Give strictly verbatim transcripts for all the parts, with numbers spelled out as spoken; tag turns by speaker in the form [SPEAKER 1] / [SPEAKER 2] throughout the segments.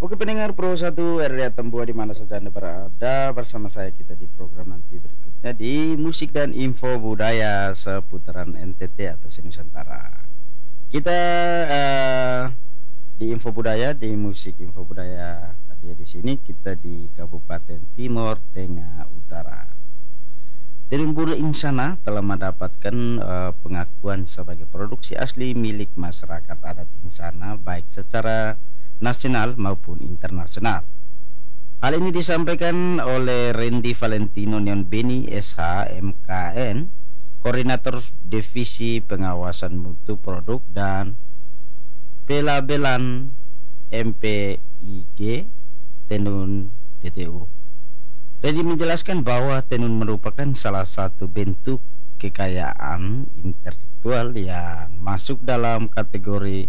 [SPEAKER 1] Oke pendengar Pro satu R R I Atambua di mana saja Anda berada, bersama saya kita di program nanti berikutnya di musik dan info budaya seputaran N T T atau Nusantara. Kita eh, di info budaya, di musik info budaya dia di sini kita di Kabupaten Timor Tengah Utara. Tirumbul Insana telah mendapatkan eh, pengakuan sebagai produksi asli milik masyarakat adat Insana baik secara nasional maupun internasional. Hal ini disampaikan oleh Randy Valentino Neon Beni S H M K N, Koordinator Divisi Pengawasan Mutu Produk dan Pelabelan M P I G Tenun T T U. Randy menjelaskan bahwa tenun merupakan salah satu bentuk kekayaan intelektual yang masuk dalam kategori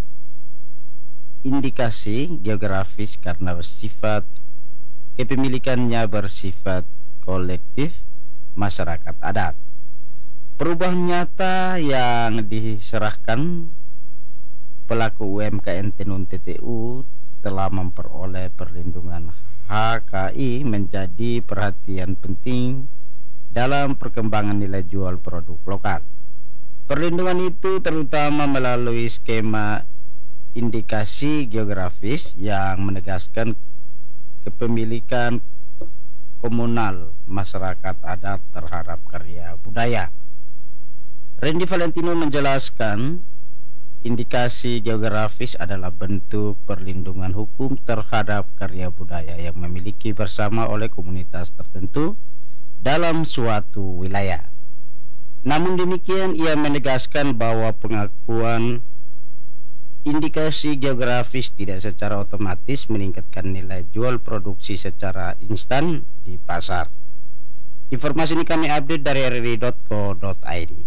[SPEAKER 1] indikasi geografis karena bersifat kepemilikannya bersifat kolektif masyarakat adat. Perubahan nyata yang diserahkan pelaku U M K M Tenun T T U telah memperoleh perlindungan H K I menjadi perhatian penting dalam perkembangan nilai jual produk lokal. Perlindungan itu terutama melalui skema indikasi geografis yang menegaskan kepemilikan komunal masyarakat adat terhadap karya budaya. Randy Valentino menjelaskan indikasi geografis adalah bentuk perlindungan hukum terhadap karya budaya yang memiliki bersama oleh komunitas tertentu dalam suatu wilayah. Namun demikian ia menegaskan bahwa pengakuan indikasi geografis tidak secara otomatis meningkatkan nilai jual produksi secara instan di pasar. Informasi ini kami update dari r r i dot co dot i d.